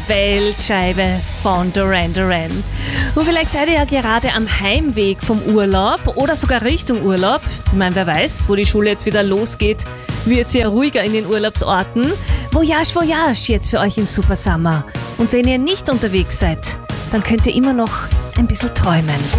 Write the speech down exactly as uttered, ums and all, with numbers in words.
Weltscheibe von Duran Duran. Und vielleicht seid ihr ja gerade am Heimweg vom Urlaub oder sogar Richtung Urlaub. Ich meine, wer weiß, wo die Schule jetzt wieder losgeht, wird es ja ruhiger in den Urlaubsorten. Voyage, Voyage jetzt für euch im Super Summer. Und wenn ihr nicht unterwegs seid, dann könnt ihr immer noch ein bisschen träumen.